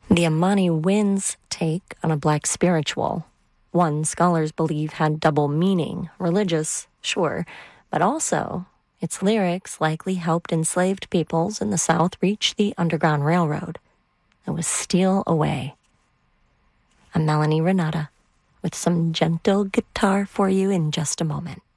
The Amani Winds take on a black spiritual. One, scholars believe had double meaning. Religious, sure, but also its lyrics likely helped enslaved peoples in the South reach the Underground Railroad. It was Steal Away. I'm Melanie Renata with some gentle guitar for you in just a moment.